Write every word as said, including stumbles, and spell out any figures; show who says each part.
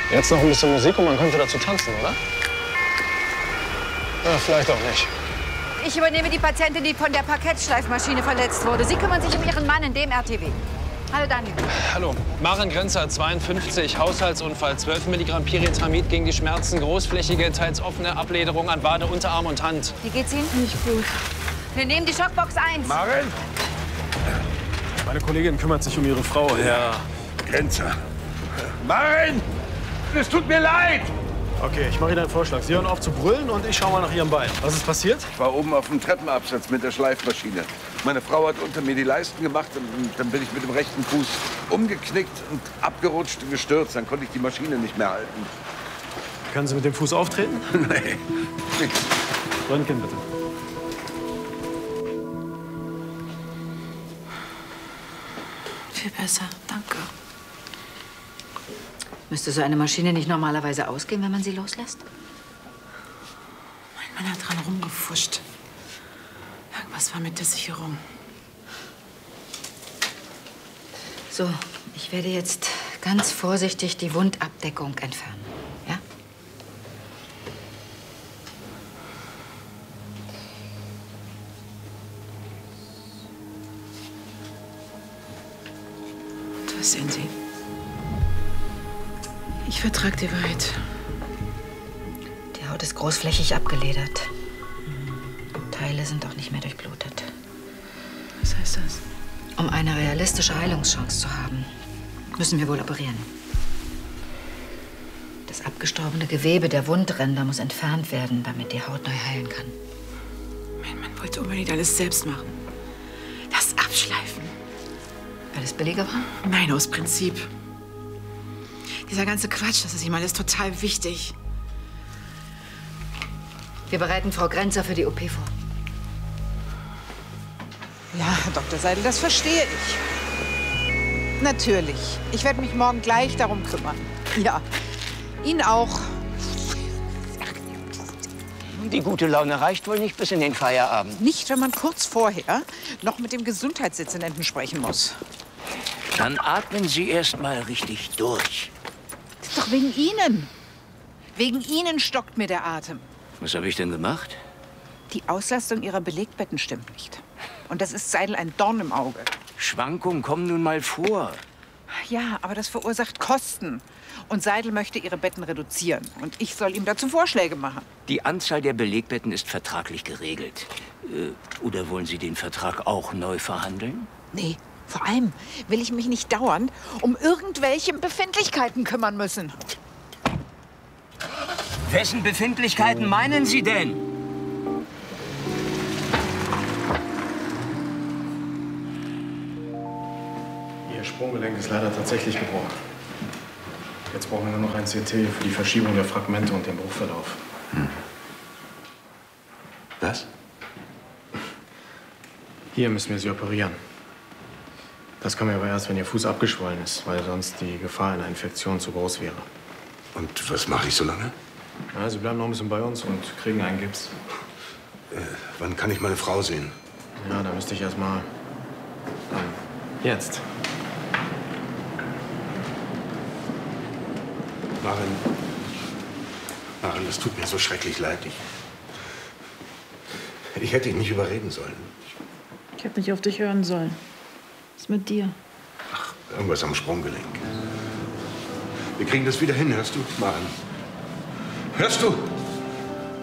Speaker 1: Jetzt noch ein bisschen Musik und man könnte dazu tanzen, oder? Ja, vielleicht auch nicht.
Speaker 2: Ich übernehme die Patientin, die von der Parkettschleifmaschine verletzt wurde. Sie kümmern sich um Ihren Mann in dem R T W. Hallo, Daniel.
Speaker 1: Hallo. Maren Grenzer, zweiundfünfzig, Haushaltsunfall, zwölf Milligramm Pyrithamid gegen die Schmerzen, großflächige, teils offene Ablederung an Wade, Unterarm und Hand.
Speaker 2: Wie geht's Ihnen?
Speaker 3: Nicht gut.
Speaker 2: Wir nehmen die Schockbox eins.
Speaker 4: Maren?
Speaker 1: Meine Kollegin kümmert sich um ihre Frau.
Speaker 4: Ja, Grenzer. Maren! Es tut mir leid!
Speaker 1: Okay, ich mache Ihnen einen Vorschlag. Sie hören auf zu brüllen und ich schaue mal nach Ihrem Bein. Was ist passiert?
Speaker 4: Ich war oben auf dem Treppenabsatz mit der Schleifmaschine. Meine Frau hat unter mir die Leisten gemacht und dann bin ich mit dem rechten Fuß umgeknickt und abgerutscht und gestürzt. Dann konnte ich die Maschine nicht mehr halten.
Speaker 1: Können Sie mit dem Fuß auftreten?
Speaker 4: Nee.
Speaker 1: Röntgen, bitte.
Speaker 3: Viel besser, danke.
Speaker 2: Müsste so eine Maschine nicht normalerweise ausgehen, wenn man sie loslässt?
Speaker 3: Mein Mann hat dran rumgefuscht. Irgendwas war mit der Sicherung.
Speaker 2: So, ich werde jetzt ganz vorsichtig die Wundabdeckung entfernen. Ja?
Speaker 3: Und was sehen Sie? Ich vertrag die Wahrheit.
Speaker 2: Die Haut ist großflächig abgeledert. Teile sind auch nicht mehr durchblutet.
Speaker 3: Was heißt das?
Speaker 2: Um eine realistische Heilungschance zu haben, müssen wir wohl operieren. Das abgestorbene Gewebe der Wundränder muss entfernt werden, damit die Haut neu heilen kann.
Speaker 3: Mein Mann wollte unbedingt alles selbst machen. Das Abschleifen.
Speaker 2: Weil es billiger war?
Speaker 3: Nein, aus Prinzip. Dieser ganze Quatsch, das ist ihm alles total wichtig.
Speaker 2: Wir bereiten Frau Grenzer für die O P vor.
Speaker 5: Ja, Herr Doktor Seidel, das verstehe ich. Natürlich. Ich werde mich morgen gleich darum kümmern. Ja. Ihnen auch.
Speaker 6: Die gute Laune reicht wohl nicht bis in den Feierabend.
Speaker 5: Nicht, wenn man kurz vorher noch mit dem Gesundheitsdezernenten sprechen muss.
Speaker 6: Dann atmen Sie erst mal richtig durch.
Speaker 5: Das ist doch wegen Ihnen. Wegen Ihnen stockt mir der Atem.
Speaker 6: Was habe ich denn gemacht?
Speaker 5: Die Auslastung Ihrer Belegbetten stimmt nicht. Und das ist Seidel ein Dorn im Auge.
Speaker 6: Schwankungen kommen nun mal vor.
Speaker 5: Ja, aber das verursacht Kosten. Und Seidel möchte ihre Betten reduzieren. Und ich soll ihm dazu Vorschläge machen.
Speaker 6: Die Anzahl der Belegbetten ist vertraglich geregelt. Äh, oder wollen Sie den Vertrag auch neu verhandeln?
Speaker 5: Nee, vor allem will ich mich nicht dauernd um irgendwelche Befindlichkeiten kümmern müssen.
Speaker 6: Wessen Befindlichkeiten meinen Sie denn?
Speaker 1: Ihr Sprunggelenk ist leider tatsächlich gebrochen. Jetzt brauchen wir nur noch ein C T für die Verschiebung der Fragmente und den Bruchverlauf.
Speaker 4: Hm. Was?
Speaker 1: Hier müssen wir Sie operieren. Das können wir aber erst, wenn Ihr Fuß abgeschwollen ist, weil sonst die Gefahr einer Infektion zu groß wäre.
Speaker 4: Und was mache ich so lange?
Speaker 1: Ja, Sie bleiben noch ein bisschen bei uns und kriegen einen Gips.
Speaker 4: Äh, wann kann ich meine Frau sehen?
Speaker 1: Ja, da müsste ich erst mal. Ähm, jetzt.
Speaker 4: Maren. Maren, das tut mir so schrecklich leid. Ich, ich hätte dich nicht überreden sollen.
Speaker 3: Ich hätte nicht auf dich hören sollen. Was ist mit dir?
Speaker 4: Ach, irgendwas am Sprunggelenk. Wir kriegen das wieder hin, hörst du, Maren? Hörst du?